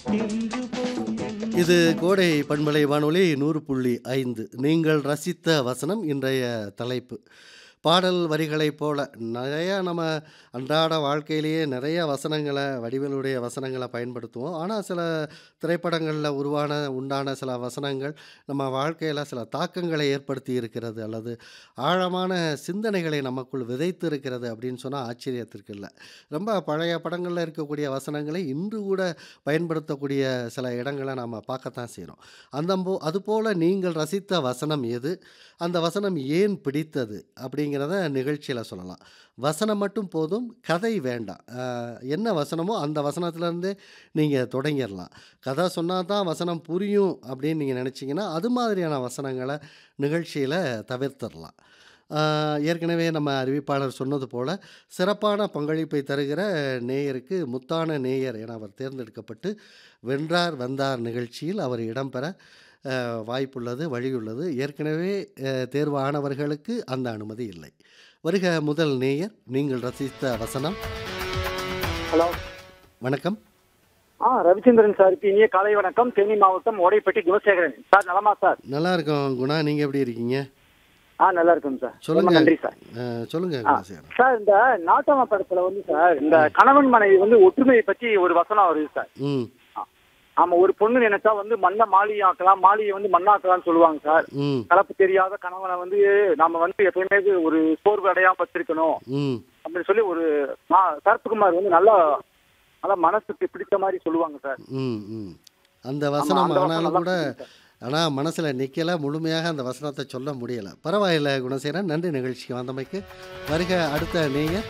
இது கோடை பண்பலை வானொலி 100.5 நீங்கள் ரசித்த வசனம் இன்றைய தலைப்பு. பாடல் வரிகளைப் போல நிறையா நம்ம அன்றாட வாழ்க்கையிலேயே நிறைய வசனங்களை வடிவேலுடைய வசனங்களை பயன்படுத்துவோம். ஆனால் சில திரைப்படங்களில் உண்டான சில வசனங்கள் நம்ம வாழ்க்கையில் சில தாக்கங்களை ஏற்படுத்தி இருக்கிறது அல்லது ஆழமான சிந்தனைகளை நமக்குள் விதைத்து இருக்கிறது அப்படின்னு சொன்னால் ஆச்சரியத்திற்கு இல்லை. ரொம்ப பழைய படங்களில் இருக்கக்கூடிய வசனங்களை இன்று கூட பயன்படுத்தக்கூடிய சில இடங்களை நாம் பார்க்கத்தான் செய்கிறோம். அதுபோல் நீங்கள் ரசித்த வசனம் எது, அந்த வசனம் ஏன் பிடித்தது அப்படிங்கிறத நிகழ்ச்சியில் சொல்லலாம். வசனம் மட்டும் போதும், கதை வேண்டாம். என்ன வசனமோ அந்த வசனத்துலேருந்தே நீங்கள் தொடங்கிடலாம். கதை சொன்னால் தான் வசனம் புரியும் அப்படின்னு நீங்கள் நினச்சிங்கன்னா அது மாதிரியான வசனங்களை நிகழ்ச்சியில் தவிர்த்திடலாம். ஏற்கனவே நம்ம அறிவிப்பாளர் சொன்னது போல் சிறப்பான பங்களிப்பை தருகிற நேயருக்கு முத்தான நேயர் என அவர் தேர்ந்தெடுக்கப்பட்டு வென்றார் வந்தார் நிகழ்ச்சியில் அவர் இடம்பெற வாய்ப்புள்ளது, வழியுள்ளது. ஏற்கனவே தேர்வானவர்களுக்கு அந்த அனுமதி இல்லை. வருக முதல் நேயர், நீங்கள் ரசித்த வசனம். ஹலோ, வணக்கம். ரவிச்சந்திரன் சார், இனிய காலை வணக்கம். தேனி மாவட்டம் ஓடைப்பட்டி குணசேகரன் சார். நலமா சார்? நல்லா இருக்கோம் குணா, நீங்க எப்படி இருக்கீங்க? நல்லா இருக்கும் சார். சொல்லுங்க. நன்றி சார். சொல்லுங்க குணசேகரன். சார், இந்த நாட்டாம படத்துல சார் இந்த கணவன் மனைவி ஒற்றுமையை பத்தி ஒரு வசனம் வருது சார். ஆமா, ஒரு பொண்ணு நினைச்சா மண்ணை மாளிகை ஆக்கலாம், மாளிகை மண்ணாக்கலாம்னு சொல்லுவாங்க சார். கலப்பு தெரியாத கணவனை நாம எப்பயுமே ஒரு சோர்வு அடையாம வச்சிருக்கணும் அப்படின்னு சொல்லி ஒரு சரத்குமார் நல்லா நல்லா மனசுக்கு பிடித்த மாதிரி சொல்லுவாங்க சார். அந்த வசனம் ஆனாலும் கூட ஆனால் மனசில் நிற்கல, முழுமையாக அந்த வசனத்தை சொல்ல முடியலை. பரவாயில்லை குணசேகரன், நன்றி நிகழ்ச்சிக்கு வந்தமைக்கு. வருக அடுத்த நேயர்.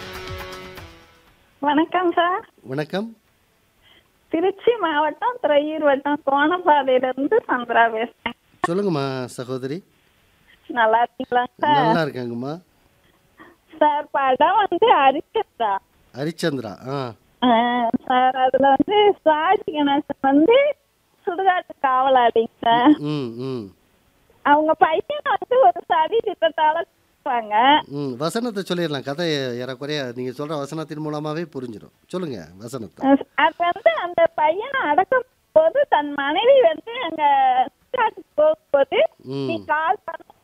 வணக்கம் சார். வணக்கம். திருச்சி மாவட்டம் திரையூர் வட்டம் கோணப்பாதையிலிருந்து சந்திரா பேசுறேன். சொல்லுங்கம்மா சகோதரி. நல்லா இருக்கீங்களா சார்? நல்லா இருக்காங்கம்மா. சார், படம் ஹரிச்சந்திரா. ஹரிச்சந்திரா. சார், அதுல சிவாஜி கணேசன் சுடுகாட்டு காவலாளிங்க சார். அவங்க பையன் ஒரு சதி திட்டத்தால வசனத்தை சொல்லிடலாம். கதை ஏறக்குறைய நீங்க சொல்ற வசனத்தின் மூலமாவே புரிஞ்சிடும். சொல்லுங்க வசனத்தை. அது அந்த பையனை அடக்கும் போது தன் மனைவி அங்க போகும்போது நீ கால்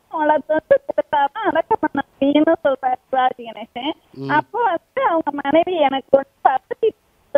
பண்ண அடக்கம் பண்ண அப்படின்னு சொல்றாரு சிவாஜி கணேசன். அப்போ அவங்க மனைவி எனக்கு பசதி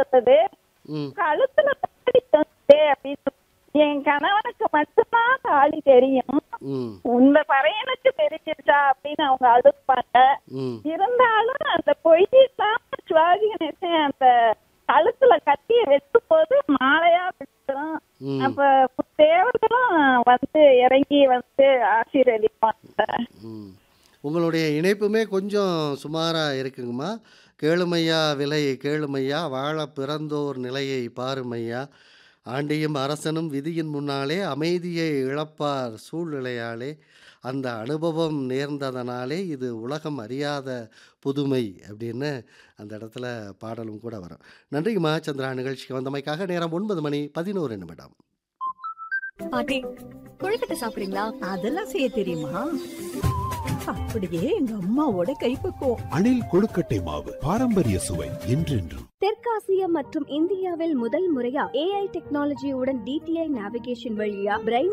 கழுத்துல அப்படின்னு, என் கணவனுக்கு மட்டும்தான் தாலி தெரியும், உங்க பறையனுக்கு தெரிஞ்சிருச்சா அப்படின்னு அவங்க அழுப்பாங்க. இருந்தாலும் அந்த பொய்தான் சிவாஜி கணேசன் அந்த கழுத்துல கட்டிய வெட்டும் போது மாலையா விட்டுரும். அப்ப தேவர்களும் இறங்கி ஆசீர்வதிப்பாங்க. உங்களுடைய இணைப்புமே கொஞ்சம் சுமாரா இருக்குங்கம்மா. கேளுமையா விலை கேளுமையா, வாழ பிறந்தோர் நிலையை பாருமையா, ஆண்டியும் அரசனும் விதியின் முன்னாலே அமைதியை இழப்பார் சூழ்நிலையாலே, அந்த அனுபவம் நேர்ந்ததனாலே இது உலகம் அறியாத புதுமை அப்படின்னு அந்த இடத்துல பாடலும் கூட வரும். நன்றிங்கம்மா சந்திரா, நிகழ்ச்சிக்கு வந்தமைக்காக. நேரம் 9:11. பாட்டி, கொழுக்கட்டை சாப்பிடுறீங்களா? அதெல்லாம் செய்ய தெரியுமா? அப்படியே எங்க அம்மாவோட கைப்பக்குவம். அணில் கொழுக்கட்டை மாவு, பாரம்பரிய சுவை என்றென்றும். தெற்காசியா மற்றும் இந்தியாவில் முதல் முறையா AI டெக்னாலஜியுடன் DTI நேவிகேஷன் வழியா பிரெயின்